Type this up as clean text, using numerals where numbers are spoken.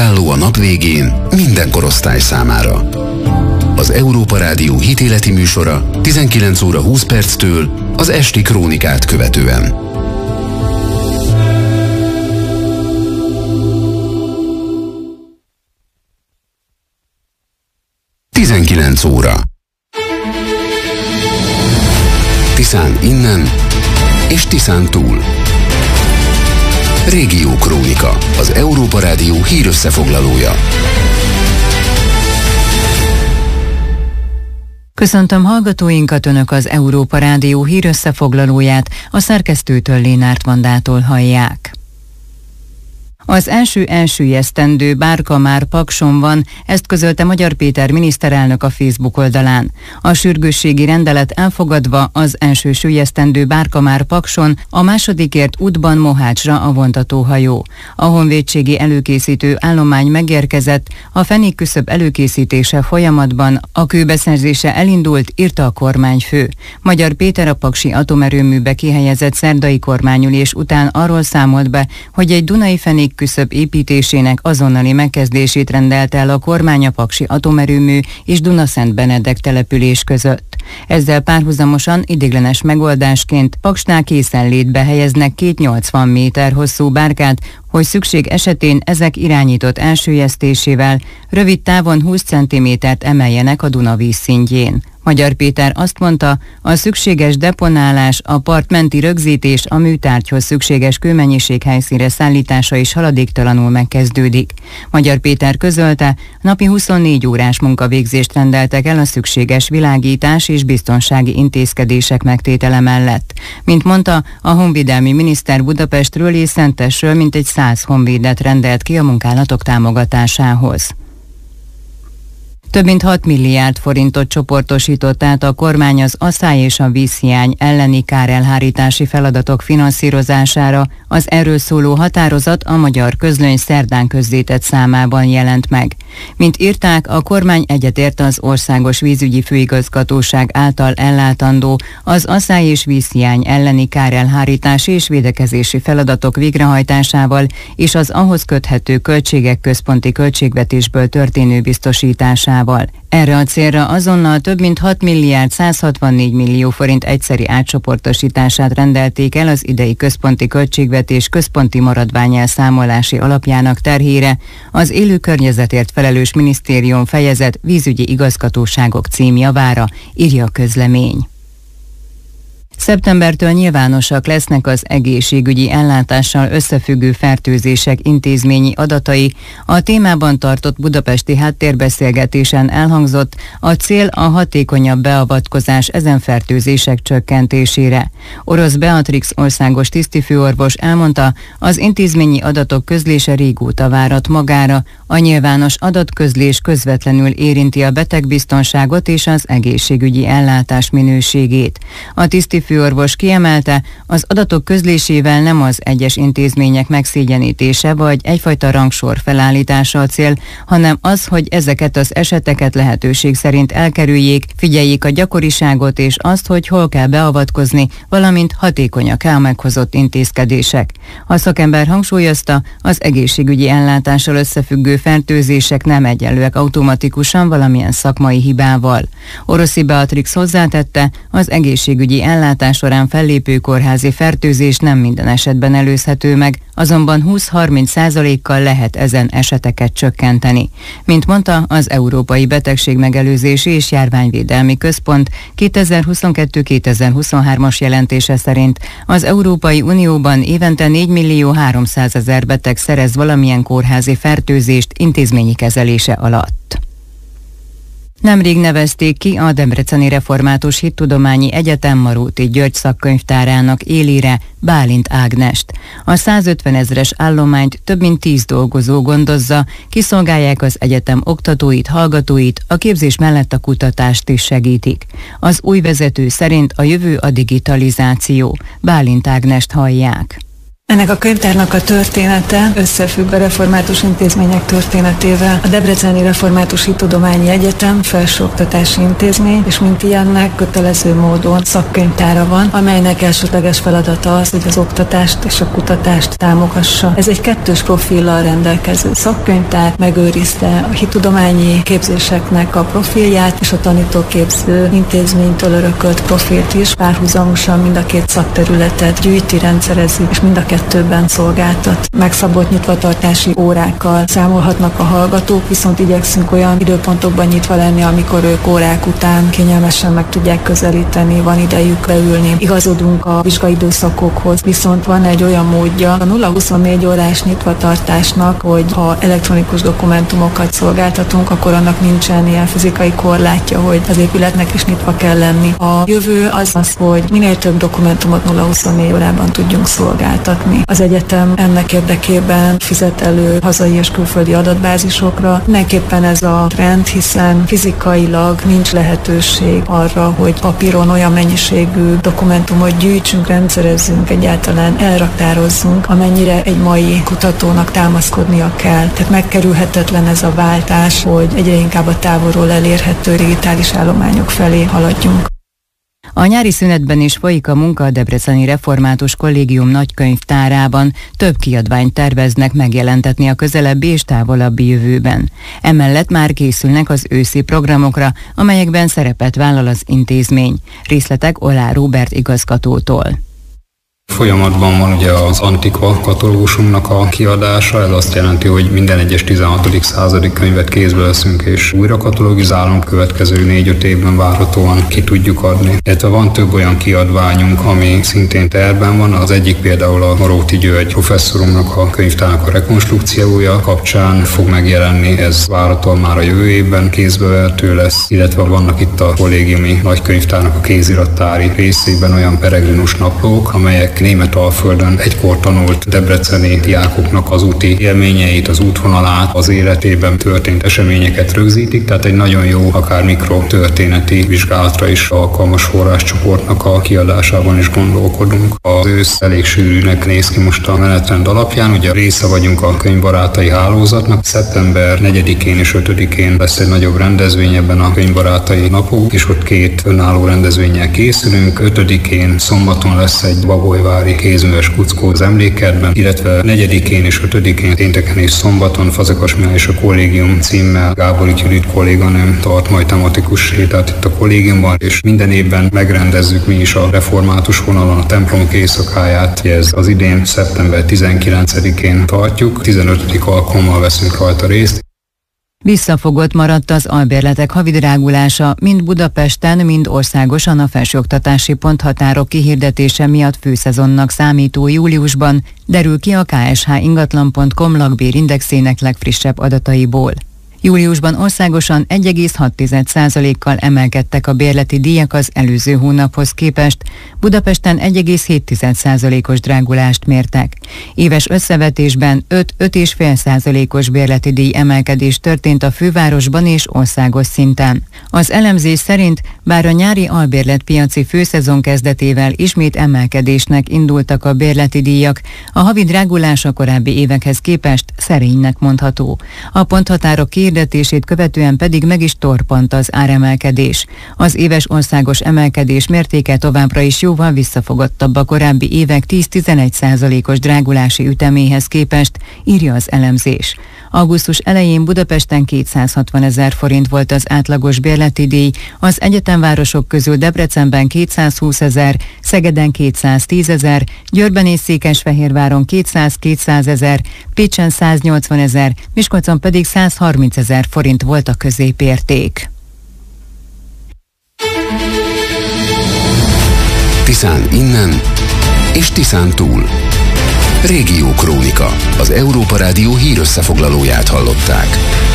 Megálló a nap végén minden korosztály számára. Az Európa Rádió hitéleti műsora 19 óra 20 perctől az esti krónikát követően. Tizenkilenc óra. Tiszán innen és Tiszán túl. Régió Krónika, az Európa Rádió hírösszefoglalója. Köszöntöm hallgatóinkat, Önök az Európa Rádió hírösszefoglalóját, a szerkesztőtől Lénárt Vandától hallják. Az első elsüllyesztendő bárka már Pakson van, ezt közölte Magyar Péter miniszterelnök a Facebook oldalán. A sürgősségi rendelet elfogadva az első süllyesztendő bárka már Pakson, a másodikért útban Mohácsra a vontatóhajó. A honvédségi előkészítő állomány megérkezett, a fenékküszöb előkészítése folyamatban, a kőbeszerzése elindult, írta a kormányfő. Magyar Péter a paksi atomerőműbe kihelyezett szerdai kormányülés után arról számolt be, hogy egy dunai fenék küszöb építésének azonnali megkezdését rendelte el a kormány a paksi atomerőmű és Dunaszent Benedek település között. Ezzel párhuzamosan ideiglenes megoldásként Paksnál készenlétbe helyeznek 280 méter hosszú bárkát, hogy szükség esetén ezek irányított elsüllyesztésével rövid távon 20 cm-t emeljenek a Duna vízszintjén. Magyar Péter azt mondta, a szükséges deponálás, a partmenti rögzítés, a műtárgyhoz szükséges kőmennyiség helyszínre szállítása is haladéktalanul megkezdődik. Magyar Péter közölte, napi 24 órás munkavégzést rendeltek el a szükséges világítás és biztonsági intézkedések megtétele mellett. Mint mondta, a honvédelmi miniszter Budapestről és Szentesről mintegy 100 honvédet rendelt ki a munkálatok támogatásához. Több mint 6 milliárd forintot csoportosított át a kormány az asszály és a vízhiány elleni kárelhárítási feladatok finanszírozására. Az erről szóló határozat a Magyar Közlöny szerdán közzétett számában jelent meg. Mint írták, a kormány egyetért az Országos Vízügyi Főigazgatóság által ellátandó az asszály és vízhiány elleni kárelhárítási és védekezési feladatok végrehajtásával és az ahhoz köthető költségek központi költségvetésből történő biztosításával. Erre a célra azonnal több mint 6 milliárd 164 millió forint egyszeri átcsoportosítását rendelték el az idei központi költségvetés központi maradványelszámolási alapjának terhére, az élő környezetért felelős minisztérium fejezet vízügyi igazgatóságok címjavára, írja a közlemény. Szeptembertől nyilvánosak lesznek az egészségügyi ellátással összefüggő fertőzések intézményi adatai. A témában tartott budapesti háttérbeszélgetésen elhangzott, a cél a hatékonyabb beavatkozás ezen fertőzések csökkentésére. Orosz Beatrix országos tisztifőorvos elmondta, az intézményi adatok közlése régóta várat magára, a nyilvános adatközlés közvetlenül érinti a betegbiztonságot és az egészségügyi ellátás minőségét. A tisztifőorvos kiemelte, az adatok közlésével nem az egyes intézmények megszégyenítése vagy egyfajta rangsor felállítása a cél, hanem az, hogy ezeket az eseteket lehetőség szerint elkerüljék, figyeljék a gyakoriságot és azt, hogy hol kell beavatkozni, valamint hatékonyak a meghozott intézkedések. A szakember hangsúlyozta, az egészségügyi ellátással összefüggő fertőzések nem egyenlőek automatikusan valamilyen szakmai hibával. Oroszi Beatrix hozzátette, az egészségügyi ellátás során fellépő kórházi fertőzés nem minden esetben előzhető meg, azonban 20-30%-kal lehet ezen eseteket csökkenteni. Mint mondta, az Európai Betegségmegelőzési és Járványvédelmi Központ 2022-2023-as jelentése szerint az Európai Unióban évente 4.300.000 beteg szerez valamilyen kórházi fertőzést intézményi kezelése alatt. Nemrég nevezték ki a Debreceni Református Hittudományi Egyetem Maróti György szakkönyvtárának élére Bálint Ágnest. A 150 000-es állományt több mint 10 dolgozó gondozza, kiszolgálják az egyetem oktatóit, hallgatóit, a képzés mellett a kutatást is segítik. Az új vezető szerint a jövő a digitalizáció. Bálint Ágnest hallják. Ennek a könyvtárnak a története összefügg a református intézmények történetével. A Debreceni Református Hittudományi Egyetem felsőoktatási intézmény, és mint ilyennek kötelező módon szakkönyvtára van, amelynek elsődleges feladata az, hogy az oktatást és a kutatást támogassa. Ez egy kettős profillal rendelkező szakkönyvtár, megőrizte a hittudományi képzéseknek a profilját, és a tanítóképző intézménytől örökölt profilt is, párhuzamosan mind a két szakterületet gyűjti, rendszerezi, és mind a kettőben szolgáltat. Megszabott nyitvatartási órákkal számolhatnak a hallgatók, viszont igyekszünk olyan időpontokban nyitva lenni, amikor ők órák után kényelmesen meg tudják közelíteni, van idejük beülni. Igazodunk a vizsgaidőszakokhoz, viszont van egy olyan módja a 0-24 órás nyitvatartásnak, hogy ha elektronikus dokumentumokat szolgáltatunk, akkor annak nincsen ilyen fizikai korlátja, hogy az épületnek is nyitva kell lenni. A jövő az, hogy minél több dokumentumot 0-24 órában tudjunk szolgáltatni. Az egyetem ennek érdekében fizet elő hazai és külföldi adatbázisokra. Mindenképpen ez a trend, hiszen fizikailag nincs lehetőség arra, hogy papíron olyan mennyiségű dokumentumot gyűjtsünk, rendszerezzünk, egyáltalán elraktározzunk, amennyire egy mai kutatónak támaszkodnia kell. Tehát megkerülhetetlen ez a váltás, hogy egyre inkább a távolról elérhető digitális állományok felé haladjunk. A nyári szünetben is folyik a munka a Debreceni Református Kollégium nagykönyvtárában, több kiadványt terveznek megjelentetni a közelebbi és távolabbi jövőben. Emellett már készülnek az őszi programokra, amelyekben szerepet vállal az intézmény. Részletek Olá Róbert igazgatótól. Folyamatban van ugye az Antikva katalógusunknak a kiadása, ez azt jelenti, hogy minden egyes 16. századi könyvet kézbe veszünk és újra katalogizálunk, következő 4-5 évben várhatóan ki tudjuk adni. Illetve van több olyan kiadványunk, ami szintén tervben van, az egyik például a Maróti György professzorunknak a könyvtárnak a rekonstrukciója kapcsán fog megjelenni, ez várhatóan már a jövő évben kézbevehető lesz, illetve vannak itt a kollégiumi nagykönyvtárnak a kézirattári részében olyan peregrinus naplók, amelyek Németalföldön egykor tanult debreceni diákoknak az úti élményeit, az útvonalát, az életében történt eseményeket rögzítik, tehát egy nagyon jó, akár mikrotörténeti vizsgálatra is alkalmas forráscsoportnak a kiadásában is gondolkodunk. Az ősz elég sűrűnek néz ki most a menetrend alapján, ugye része vagyunk a könyvbarátai hálózatnak. Szeptember 4-én és 5-én lesz egy nagyobb rendezvény ebben a könyvbarátai napok, és ott 2 önálló rendezvénnyel készülünk. 5-én szombaton lesz egy Bagolyvári kézműves kuckó az emlékkertben, illetve 4-én és 5-én pénteken és szombaton Fazekas Mihály és a kollégium címmel Gábori Judit kolléganőm tart majd tematikus sétát itt a kollégiumban, és minden évben megrendezzük mi is a református vonalon a templomok éjszakáját. Ez az idén szeptember 19-én tartjuk, 15. alkalommal veszünk rajta részt. Visszafogott maradt az albérletek havidrágulása, mind Budapesten, mind országosan a felsőoktatási ponthatárok kihirdetése miatt főszezonnak számító júliusban, derül ki a ksh-ingatlan.com lakbérindexének legfrissebb adataiból. Júliusban országosan 1,6%-kal emelkedtek a bérleti díjak az előző hónaphoz képest, Budapesten 1,7%-os drágulást mértek. Éves összevetésben 5-5,5%-os bérleti díj emelkedés történt a fővárosban és országos szinten. Az elemzés szerint, bár a nyári albérletpiaci főszezon kezdetével ismét emelkedésnek indultak a bérleti díjak, a havi drágulás a korábbi évekhez képest szerénynek mondható. A ponthatárok kihirdetését követően pedig meg is torpant az áremelkedés. Az éves országos emelkedés mértéke továbbra is jóval visszafogottabb a korábbi évek 10-11%-os drágulási üteméhez képest, írja az elemzés. Augusztus elején Budapesten 260 000 forint volt az átlagos bérleti díj, az egyetemvárosok közül Debrecenben 220 000, Szegeden 210 000, Győrben és Székesfehérváron 200-200 000, Pécsen 180 000, Miskolcon pedig 130 000 forint volt a középérték. Tiszán innen és Tiszán túl. Régió Krónika. Az Európa Rádió hírösszefoglalóját hallották.